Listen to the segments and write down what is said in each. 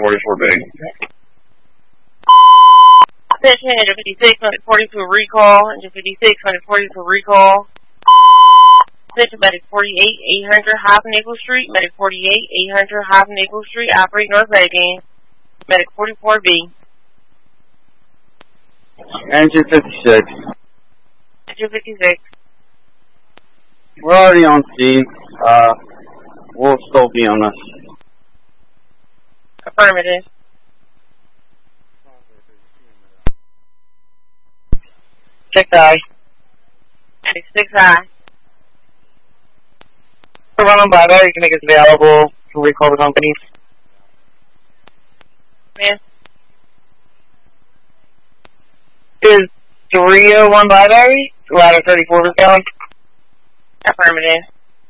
44B. Attention, Engine 56, Medic 42 recall. Engine 56, Medic 42 recall. Attention, Medic 48, 800 Hop Nickel Street. Medic 48, 800 Hop Nickel Street. Operate North Lady. Medic 44B. Engine 56. Engine 56. We're already on scene. We'll still be on us. Affirmative. Six eye. 6 eye. We're running by there. You can make us available to recall the companies. Man. Is 301 Byberry? Ladder 34 is going. Affirmative.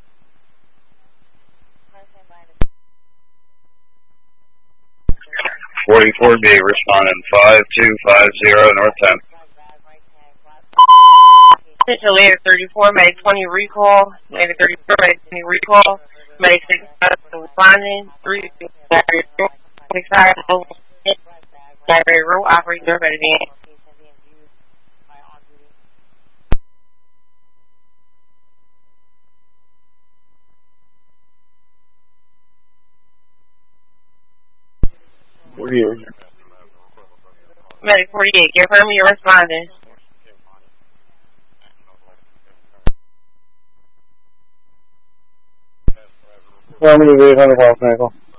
44B responding 5250 North 10. Attention, Ladder 34, Medic 20 recall. Ladder 34, Medic 20 recall. Medic 6 responding. 3 6 eye. Library row. Operate North Lady. We're here. Medic 48, confirm you're responding. Affirmative 800 House Nickel.